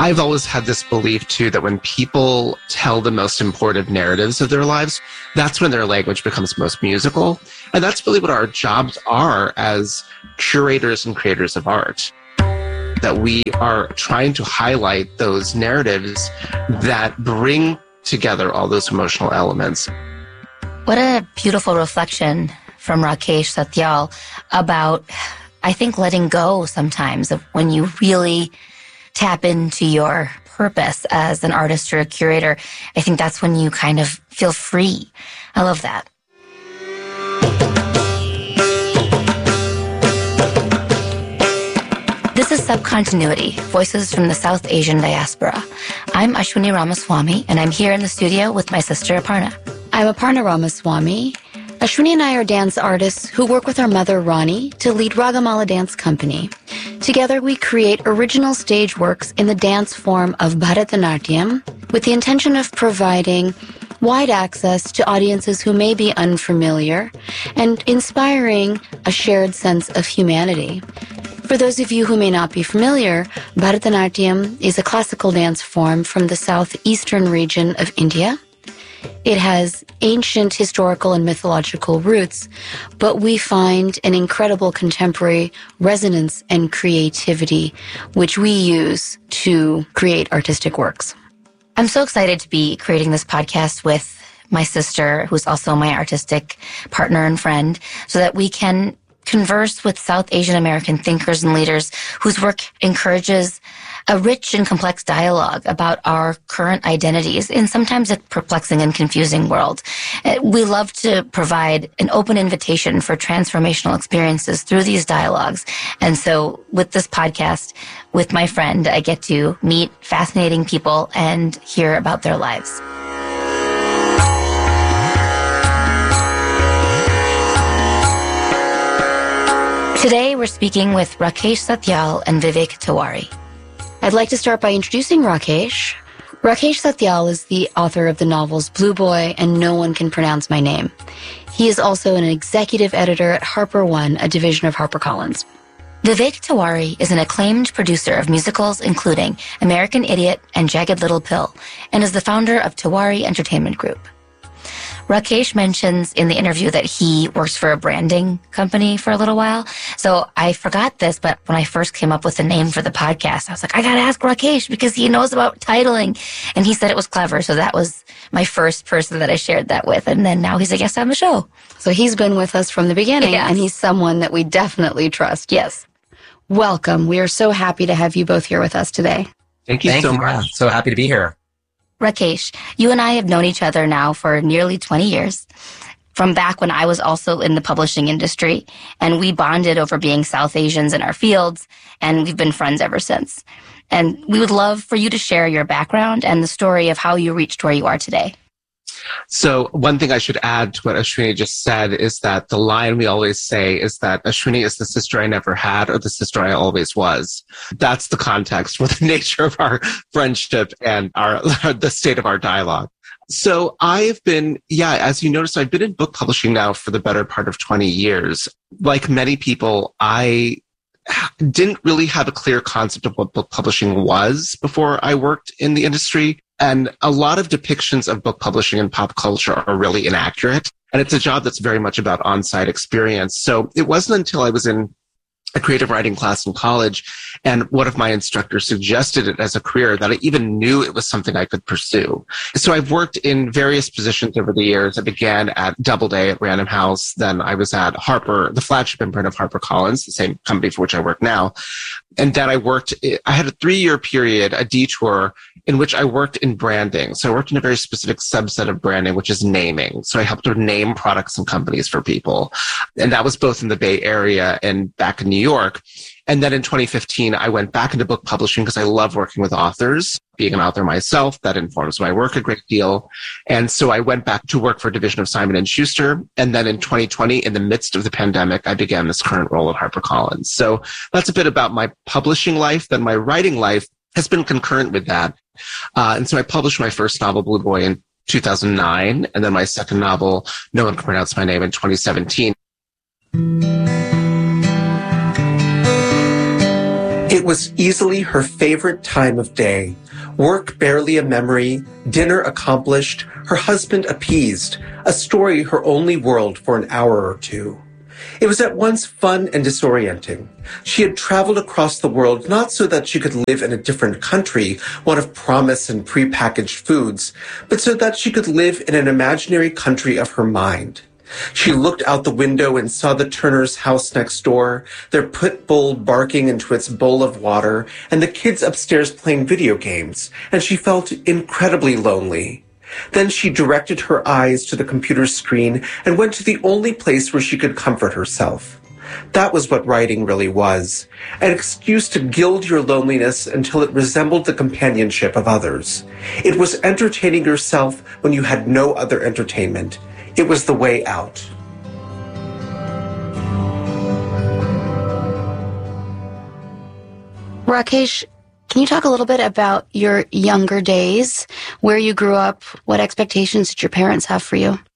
I've always had this belief, too, that when people tell the most important narratives of their lives, that's when their language becomes most musical. And that's really what our jobs are as curators and creators of art. That we are trying to highlight those narratives that bring together all those emotional elements. What a beautiful reflection from Rakesh Satyal about, I think, letting go sometimes of when you really tap into your purpose as an artist or a curator. I think that's when you kind of feel free. I love that. This is Subcontinuity, Voices from the South Asian Diaspora. I'm Ashwini Ramaswamy, and I'm here in the studio with my sister Aparna. I'm Aparna Ramaswamy. Ashwini and I are dance artists who work with our mother, Rani, to lead Ragamala Dance Company. Together, we create original stage works in the dance form of Bharatanatyam with the intention of providing wide access to audiences who may be unfamiliar and inspiring a shared sense of humanity. For those of you who may not be familiar, Bharatanatyam is a classical dance form from the southeastern region of India. It has ancient historical and mythological roots, but we find an incredible contemporary resonance and creativity, which we use to create artistic works. I'm so excited to be creating this podcast with my sister, who's also my artistic partner and friend, so that we can converse with South Asian American thinkers and leaders whose work encourages a rich and complex dialogue about our current identities in sometimes a perplexing and confusing world. We love to provide an open invitation for transformational experiences through these dialogues. And so with this podcast, with my friend, I get to meet fascinating people and hear about their lives. Today, we're speaking with Rakesh Satyal and Vivek Tiwary. I'd like to start by introducing Rakesh. Rakesh Satyal is the author of the novels Blue Boy and No One Can Pronounce My Name. He is also an executive editor at Harper One, a division of HarperCollins. Vivek Tiwary is an acclaimed producer of musicals including American Idiot and Jagged Little Pill, and is the founder of Tiwary Entertainment Group. Rakesh mentions in the interview that he works for a branding company for a little while. So I forgot this, but when I first came up with the name for the podcast, I was like, I gotta ask Rakesh because he knows about titling. And he said it was clever. So that was my first person that I shared that with. And then now he's a guest on the show. So he's been with us from the beginning, yes. And he's someone that we definitely trust. Yes. Welcome. We are so happy to have you both here with us today. Thank you so much. So happy to be here. Rakesh, you and I have known each other now for nearly 20 years, from back when I was also in the publishing industry, and we bonded over being South Asians in our fields, and we've been friends ever since. And we would love for you to share your background and the story of how you reached where you are today. So one thing I should add to what Ashwini just said is that the line we always say is that Ashwini is the sister I never had or the sister I always was. That's the context for the nature of our friendship and the state of our dialogue. So I've been, as you noticed, I've been in book publishing now for the better part of 20 years. Like many people, I didn't really have a clear concept of what book publishing was before I worked in the industry. And a lot of depictions of book publishing in pop culture are really inaccurate. And it's a job that's very much about on-site experience. So it wasn't until I was in a creative writing class in college and one of my instructors suggested it as a career that I even knew it was something I could pursue. So I've worked in various positions over the years. I began at Doubleday at Random House. Then I was at Harper, the flagship imprint of HarperCollins, the same company for which I work now. And then I had a 3-year period, a detour, in which I worked in branding. So I worked in a very specific subset of branding, which is naming. So I helped to name products and companies for people. And that was both in the Bay Area and back in New York. And then in 2015, I went back into book publishing because I love working with authors. Being an author myself, that informs my work a great deal. And so I went back to work for a division of Simon & Schuster. And then in 2020, in the midst of the pandemic, I began this current role at HarperCollins. So that's a bit about my publishing life. Then my writing life has been concurrent with that. And so I published my first novel, Blue Boy, in 2009. And then my second novel, No One Can Pronounce My Name, in 2017. It was easily her favorite time of day. Work barely a memory, dinner accomplished, her husband appeased, a story her only world for an hour or two. It was at once fun and disorienting. She had traveled across the world not so that she could live in a different country, one of promise and prepackaged foods, but so that she could live in an imaginary country of her mind. She looked out the window and saw the Turner's house next door, their pit bull barking into its bowl of water, and the kids upstairs playing video games, and she felt incredibly lonely. Then she directed her eyes to the computer screen and went to the only place where she could comfort herself. That was what writing really was, an excuse to gild your loneliness until it resembled the companionship of others. It was entertaining yourself when you had no other entertainment. It was the way out. Rakesh, can you talk a little bit about your younger days, where you grew up, what expectations did your parents have for you?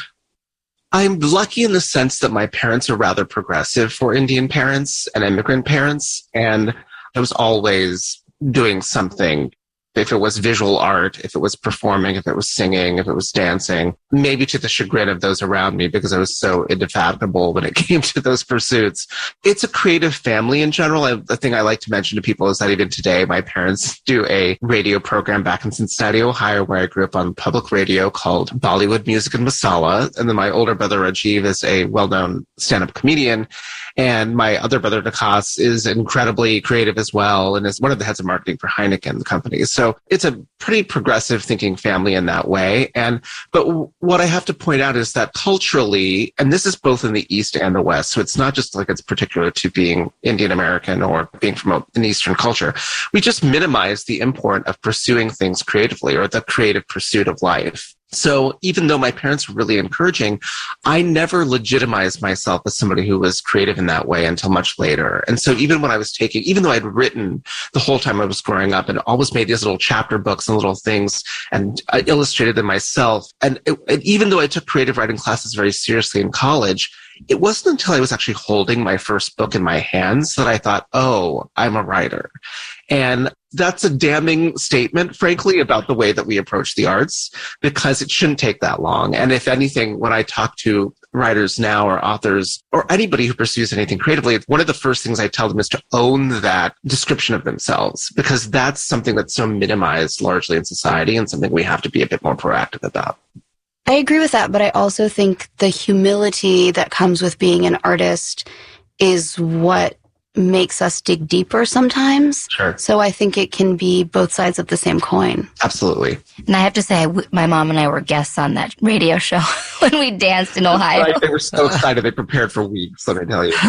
I'm lucky in the sense that my parents are rather progressive for Indian parents and immigrant parents, and I was always doing something. If it was visual art, if it was performing, if it was singing, if it was dancing, maybe to the chagrin of those around me because I was so indefatigable when it came to those pursuits. It's a creative family in general. The thing I like to mention to people is that even today, my parents do a radio program back in Cincinnati, Ohio, where I grew up on public radio called Bollywood Music and Masala. And then my older brother, Rajiv, is a well-known stand-up comedian. And my other brother, Nakas, is incredibly creative as well and is one of the heads of marketing for Heineken, the company. So it's a pretty progressive thinking family in that way. But what I have to point out is that culturally, and this is both in the East and the West, so it's not just like it's particular to being Indian American or being from an Eastern culture. We just minimize the import of pursuing things creatively or the creative pursuit of life. So even though my parents were really encouraging, I never legitimized myself as somebody who was creative in that way until much later. And so even when I was even though I'd written the whole time I was growing up and always made these little chapter books and little things and I illustrated them myself. And even though I took creative writing classes very seriously in college, it wasn't until I was actually holding my first book in my hands that I thought, oh, I'm a writer. And that's a damning statement, frankly, about the way that we approach the arts, because it shouldn't take that long. And if anything, when I talk to writers now or authors or anybody who pursues anything creatively, one of the first things I tell them is to own that description of themselves, because that's something that's so minimized largely in society and something we have to be a bit more proactive about. I agree with that, but I also think the humility that comes with being an artist is what makes us dig deeper sometimes. Sure. So I think it can be both sides of the same coin. Absolutely. And I have to say, my mom and I were guests on that radio show when we danced in Ohio. Right, they were so excited. They prepared for weeks, let me tell you.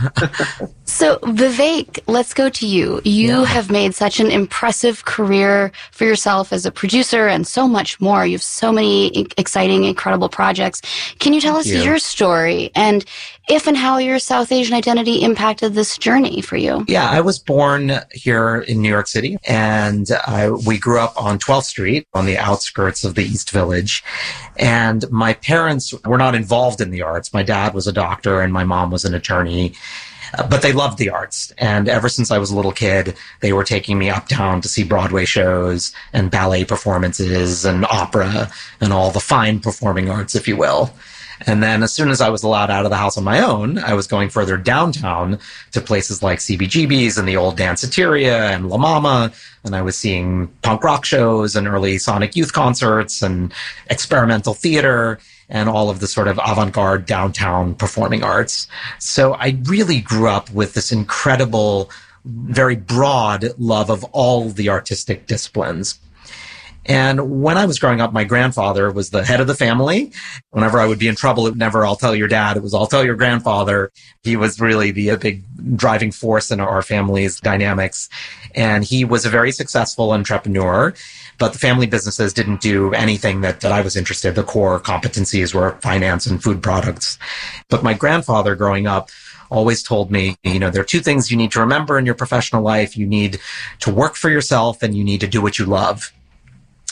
So Vivek, let's go to you. You have made such an impressive career for yourself as a producer and so much more. You have so many exciting, incredible projects. Can you tell us your story and if and how your South Asian identity impacted this journey for you? Yeah, I was born here in New York City, and we grew up on 12th Street on the outskirts of the East Village. And my parents were not involved in the arts. My dad was a doctor and my mom was an attorney. But they loved the arts. And ever since I was a little kid, they were taking me uptown to see Broadway shows and ballet performances and opera and all the fine performing arts, if you will. And then as soon as I was allowed out of the house on my own, I was going further downtown to places like CBGB's and the old Danceteria and La Mama. And I was seeing punk rock shows and early Sonic Youth concerts and experimental theater and all of the sort of avant-garde downtown performing arts. So I really grew up with this incredible, very broad love of all the artistic disciplines. And when I was growing up, my grandfather was the head of the family. Whenever I would be in trouble, it was never, I'll tell your dad. It was, I'll tell your grandfather. He was really the big driving force in our family's dynamics. And he was a very successful entrepreneur, but the family businesses didn't do anything that I was interested in. The core competencies were finance and food products. But my grandfather growing up always told me, there are two things you need to remember in your professional life. You need to work for yourself and you need to do what you love.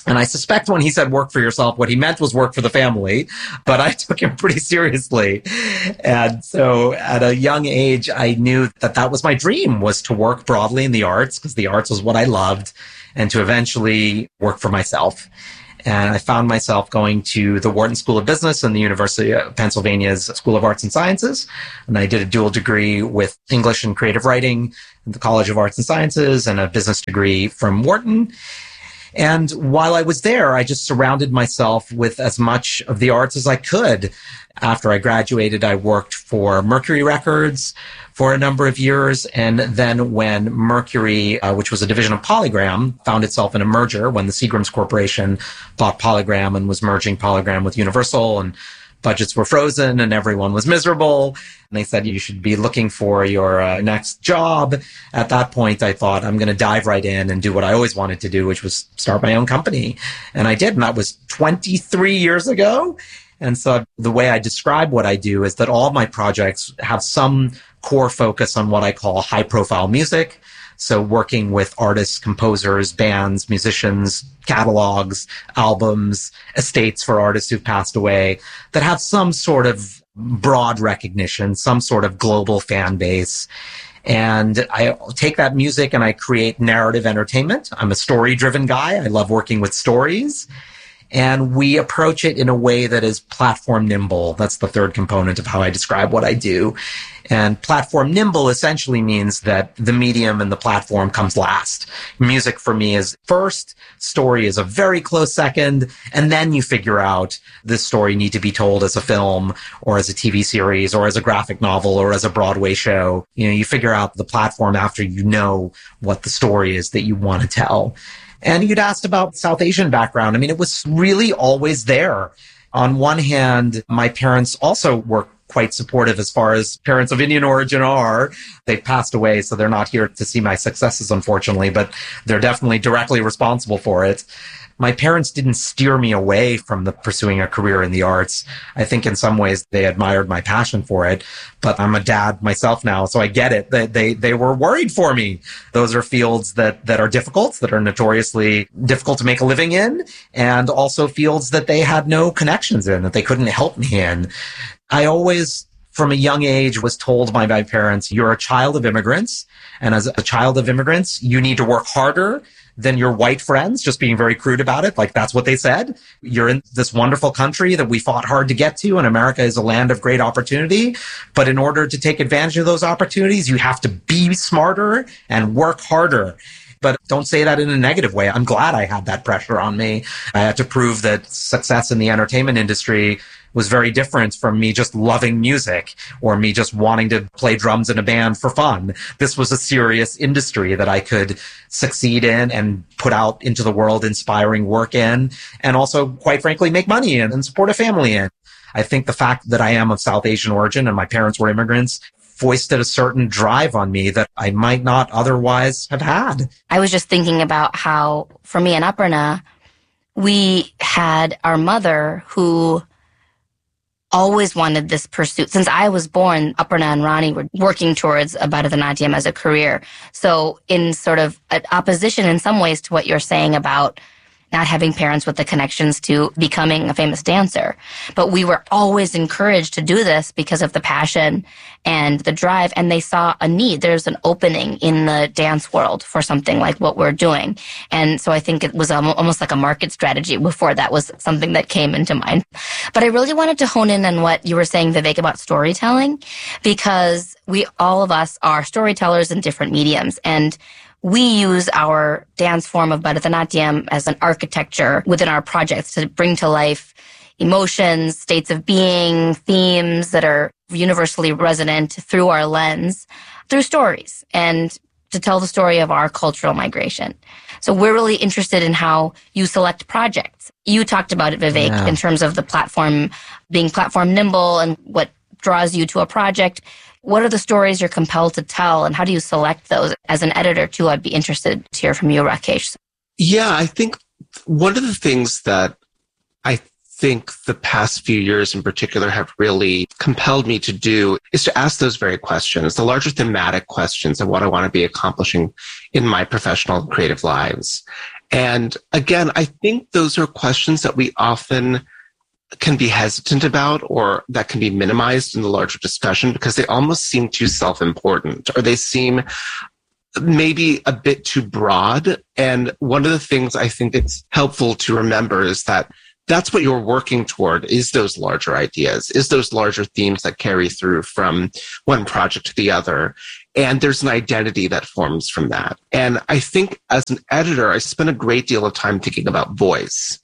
And I suspect when he said work for yourself, what he meant was work for the family, but I took him pretty seriously. And so at a young age, I knew that that was my dream, was to work broadly in the arts, because the arts was what I loved, and to eventually work for myself. And I found myself going to the Wharton School of Business and the University of Pennsylvania's School of Arts and Sciences. And I did a dual degree with English and creative writing at the College of Arts and Sciences and a business degree from Wharton. And while I was there, I just surrounded myself with as much of the arts as I could. After I graduated, I worked for Mercury Records for a number of years. And then when Mercury, which was a division of Polygram, found itself in a merger, when the Seagrams Corporation bought Polygram and was merging Polygram with Universal, and budgets were frozen and everyone was miserable. And they said, you should be looking for your next job. At that point, I thought, I'm going to dive right in and do what I always wanted to do, which was start my own company. And I did. And that was 23 years ago. And so the way I describe what I do is that all of my projects have some core focus on what I call high profile music. So working with artists, composers, bands, musicians, catalogs, albums, estates for artists who've passed away that have some sort of broad recognition, some sort of global fan base. And I take that music and I create narrative entertainment. I'm a story-driven guy. I love working with stories. And we approach it in a way that is platform nimble. That's the third component of how I describe what I do. And platform nimble essentially means that the medium and the platform comes last. Music for me is first, story is a very close second, and then you figure out this story need to be told as a film or as a TV series or as a graphic novel or as a Broadway show. You know, you figure out the platform after you know what the story is that you want to tell. And you'd asked about South Asian background. I mean, it was really always there. On one hand, my parents also were quite supportive as far as parents of Indian origin are. They've passed away, so they're not here to see my successes, unfortunately, but they're definitely directly responsible for it. My parents didn't steer me away from pursuing a career in the arts. I think in some ways they admired my passion for it, but I'm a dad myself now, so I get it. They were worried for me. Those are fields that are difficult, that are notoriously difficult to make a living in, and also fields that they had no connections in, that they couldn't help me in. I always, from a young age, was told by my parents, you're a child of immigrants, and as a child of immigrants, you need to work harder than your white friends, just being very crude about it. Like, that's what they said. You're in this wonderful country that we fought hard to get to, and America is a land of great opportunity. But in order to take advantage of those opportunities, you have to be smarter and work harder. But don't say that in a negative way. I'm glad I had that pressure on me. I had to prove that success in the entertainment industry was very different from me just loving music or me just wanting to play drums in a band for fun. This was a serious industry that I could succeed in and put out into the world inspiring work in, and also, quite frankly, make money in and support a family in. I think the fact that I am of South Asian origin and my parents were immigrants foisted a certain drive on me that I might not otherwise have had. I was just thinking about how, for me and Aparna, we had our mother who always wanted this pursuit. Since I was born, Aparna and Ronnie were working towards Bharatanatyam as a career. So in sort of opposition in some ways to what you're saying about not having parents with the connections to becoming a famous dancer. But we were always encouraged to do this because of the passion and the drive, and they saw a need. There's an opening in the dance world for something like what we're doing. And so I think it was almost like a market strategy before that was something that came into mind. But I really wanted to hone in on what you were saying, Vivek, about storytelling, because all of us are storytellers in different mediums. And we use our dance form of Bharatanatyam as an architecture within our projects to bring to life emotions, states of being, themes that are universally resonant through our lens, through stories, and to tell the story of our cultural migration. So we're really interested in how you select projects. You talked about it, Vivek, in terms of the platform, being platform nimble and what draws you to a project. What are the stories you're compelled to tell, and how do you select those? As an editor, too, I'd be interested to hear from you, Rakesh. Yeah, I think one of the things that I think the past few years in particular have really compelled me to do is to ask those very questions, the larger thematic questions of what I want to be accomplishing in my professional and creative lives. And again, I think those are questions that we often can be hesitant about, or that can be minimized in the larger discussion because they almost seem too self-important, or they seem maybe a bit too broad. And one of the things I think it's helpful to remember is that that's what you're working toward, is those larger ideas, is those larger themes that carry through from one project to the other. And there's an identity that forms from that. And I think as an editor, I spend a great deal of time thinking about voice.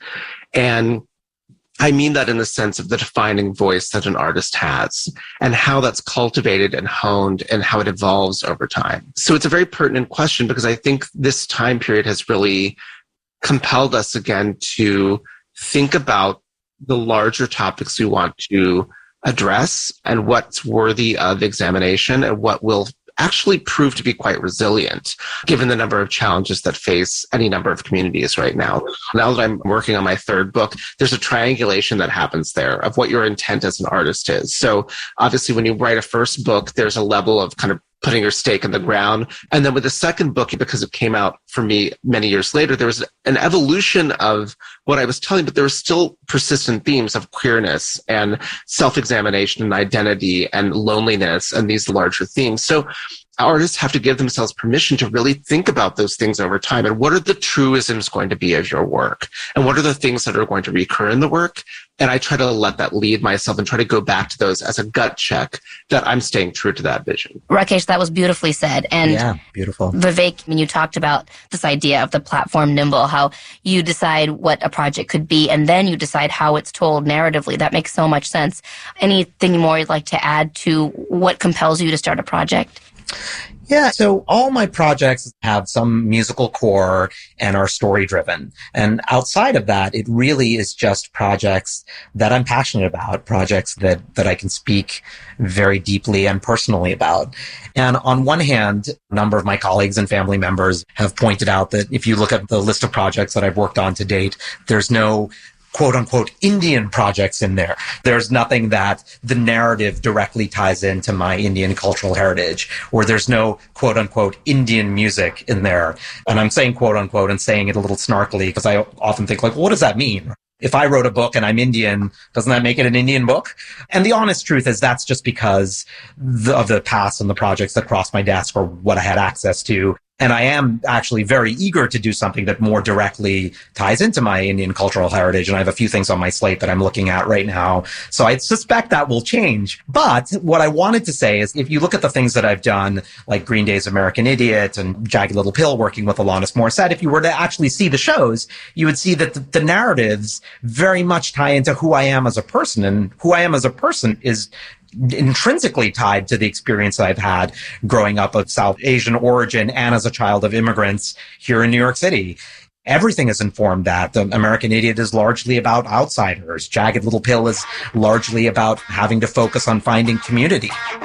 And I mean that in the sense of the defining voice that an artist has and how that's cultivated and honed and how it evolves over time. So it's a very pertinent question because I think this time period has really compelled us again to think about the larger topics we want to address and what's worthy of examination and what will actually prove to be quite resilient, given the number of challenges that face any number of communities right now. Now that I'm working on my third book, there's a triangulation that happens there of what your intent as an artist is. So obviously, when you write a first book, there's a level of kind of putting your stake in the ground. And then with the second book, because it came out for me many years later, there was an evolution of what I was telling, but there were still persistent themes of queerness and self-examination and identity and loneliness and these larger themes. So artists have to give themselves permission to really think about those things over time. And what are the truisms going to be of your work? And what are the things that are going to recur in the work? And I try to let that lead myself and try to go back to those as a gut check that I'm staying true to that vision. Rakesh, that was beautifully said. And yeah, beautiful. Vivek, when you talked about this idea of the platform nimble, how you decide what a project could be and then you decide how it's told narratively. That makes so much sense. Anything more you'd like to add to what compels you to start a project? Yeah, so all my projects have some musical core and are story driven. And outside of that, it really is just projects that I'm passionate about, projects that I can speak very deeply and personally about. And on one hand, a number of my colleagues and family members have pointed out that if you look at the list of projects that I've worked on to date, there's no quote unquote Indian projects in there. There's nothing that the narrative directly ties into my Indian cultural heritage, or there's no quote unquote Indian music in there. And I'm saying quote unquote and saying it a little snarkily because I often think like, well, what does that mean? If I wrote a book and I'm Indian, doesn't that make it an Indian book? And the honest truth is that's just because of the past and the projects that crossed my desk or what I had access to. And I am actually very eager to do something that more directly ties into my Indian cultural heritage. And I have a few things on my slate that I'm looking at right now. So I suspect that will change. But what I wanted to say is if you look at the things that I've done, like Green Day's American Idiot and Jagged Little Pill working with Alanis Morissette, if you were to actually see the shows, you would see that the narratives very much tie into who I am as a person. And who I am as a person is intrinsically tied to the experience that I've had growing up of South Asian origin and as a child of immigrants here in New York City. Everything has informed that. The American Idiot is largely about outsiders. Jagged Little Pill is largely about having to focus on finding community.